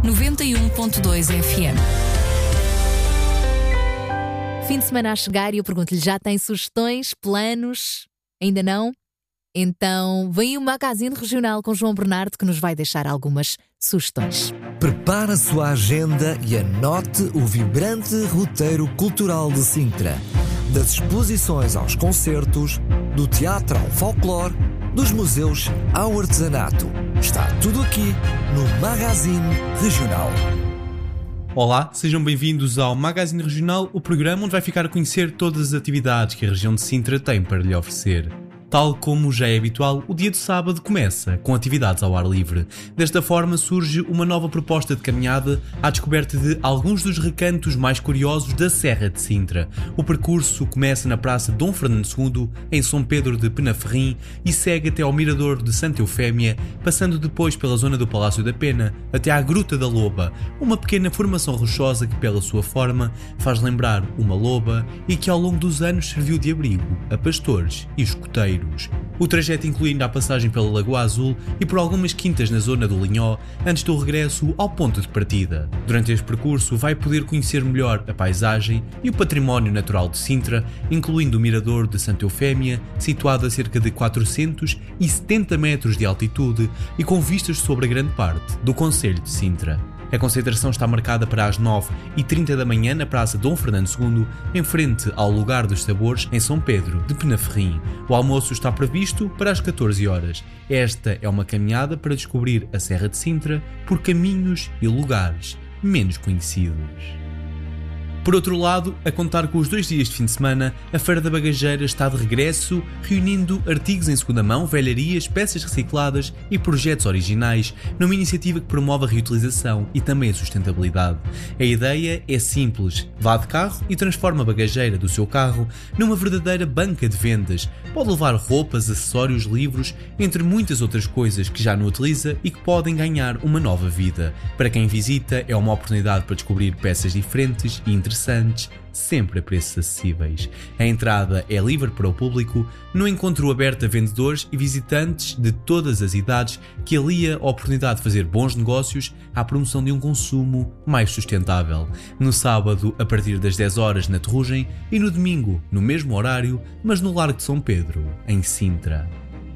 91.2 FM. Fim de semana a chegar e eu pergunto-lhe, já tem sugestões, planos? Ainda não? Então vem o Magazine Regional com João Bernardo que nos vai deixar algumas sugestões. Prepare a sua agenda e anote o vibrante roteiro cultural de Sintra. Das exposições aos concertos, do teatro ao folclore, dos museus ao artesanato. Está tudo aqui no Magazine Regional. Olá, sejam bem-vindos ao Magazine Regional, o programa onde vai ficar a conhecer todas as atividades que a região de Sintra tem para lhe oferecer. Tal como já é habitual, o dia de sábado começa com atividades ao ar livre. Desta forma surge uma nova proposta de caminhada à descoberta de alguns dos recantos mais curiosos da Serra de Sintra. O percurso começa na Praça Dom Fernando II, em São Pedro de Penaferrim, e segue até ao Mirador de Santa Eufémia, passando depois pela zona do Palácio da Pena, até à Gruta da Loba, uma pequena formação rochosa que pela sua forma faz lembrar uma loba e que ao longo dos anos serviu de abrigo a pastores e escuteiros. O trajeto inclui ainda a passagem pela Lagoa Azul e por algumas quintas na zona do Linhó, antes do regresso ao ponto de partida. Durante este percurso vai poder conhecer melhor a paisagem e o património natural de Sintra, incluindo o Mirador de Santa Eufémia, situado a cerca de 470 metros de altitude e com vistas sobre a grande parte do concelho de Sintra. A concentração está marcada para as 9h30 da manhã na Praça Dom Fernando II, em frente ao Lugar dos Sabores, em São Pedro de Penaferrim. O almoço está previsto para as 14 horas. Esta é uma caminhada para descobrir a Serra de Sintra por caminhos e lugares menos conhecidos. Por outro lado, a contar com os 2 dias de fim de semana, a Feira da Bagageira está de regresso, reunindo artigos em segunda mão, velharias, peças recicladas e projetos originais, numa iniciativa que promove a reutilização e também a sustentabilidade. A ideia é simples: vá de carro e transforma a bagageira do seu carro numa verdadeira banca de vendas. Pode levar roupas, acessórios, livros, entre muitas outras coisas que já não utiliza e que podem ganhar uma nova vida. Para quem visita, é uma oportunidade para descobrir peças diferentes e interessantes, sempre a preços acessíveis. A entrada é livre para o público, no encontro aberto a vendedores e visitantes de todas as idades, que alia a oportunidade de fazer bons negócios à promoção de um consumo mais sustentável. No sábado, a partir das 10 horas na Terrugem, e no domingo, no mesmo horário, mas no Largo de São Pedro, em Sintra.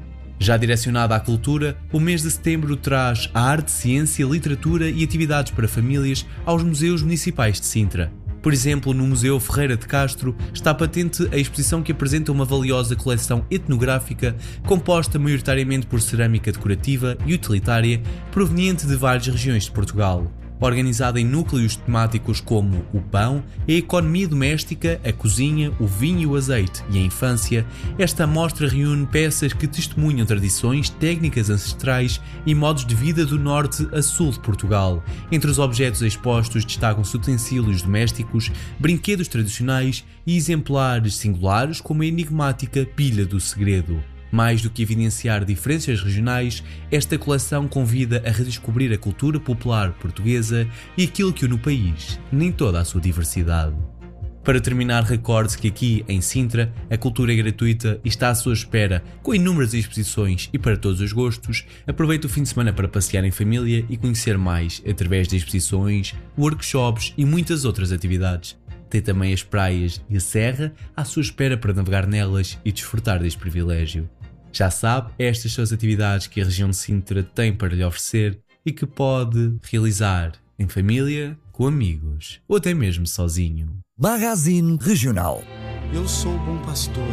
Já direcionada à cultura, o mês de setembro traz a arte, ciência, literatura e atividades para famílias aos museus municipais de Sintra. Por exemplo, no Museu Ferreira de Castro está patente a exposição que apresenta uma valiosa coleção etnográfica composta maioritariamente por cerâmica decorativa e utilitária proveniente de várias regiões de Portugal. Organizada em núcleos temáticos como o pão, a economia doméstica, a cozinha, o vinho e o azeite e a infância, esta amostra reúne peças que testemunham tradições, técnicas ancestrais e modos de vida do norte a sul de Portugal. Entre os objetos expostos destacam-se utensílios domésticos, brinquedos tradicionais e exemplares singulares como a enigmática Pilha do Segredo. Mais do que evidenciar diferenças regionais, esta coleção convida a redescobrir a cultura popular portuguesa e aquilo que une o país, nem toda a sua diversidade. Para terminar, recorde-se que aqui, em Sintra, a cultura é gratuita e está à sua espera, com inúmeras exposições e para todos os gostos. Aproveite o fim de semana para passear em família e conhecer mais através de exposições, workshops e muitas outras atividades. Tem também as praias e a serra à sua espera para navegar nelas e desfrutar deste privilégio. Já sabe, estas são as atividades que a região de Sintra tem para lhe oferecer e que pode realizar em família, com amigos ou até mesmo sozinho. Magazine Regional. Eu sou o bom pastor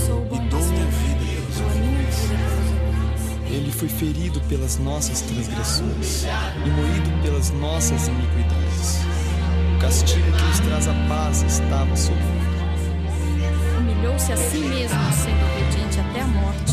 e dou minha vida pelas ovelhas. Ele foi ferido pelas nossas transgressões e moído pelas nossas iniquidades. O castigo que nos traz a paz estava sobre ele. Humilhou-se a si mesmo, sendo obediente até a morte,